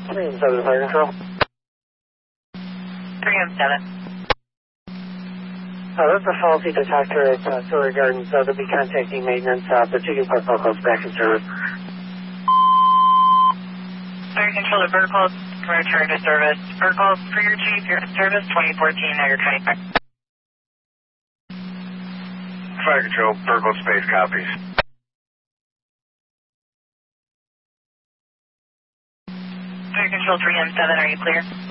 3M7 Fire Control. 3M7. That's a faulty detector at Silver Gardens. They'll be contacting maintenance, but you can put vocals back in service. Fire Control to Verticals, return to service. Verticals for your chief, you're in service 2014, now you're 25. Fire Control, Vertical Space copies. Fire Control 3M7, are you clear?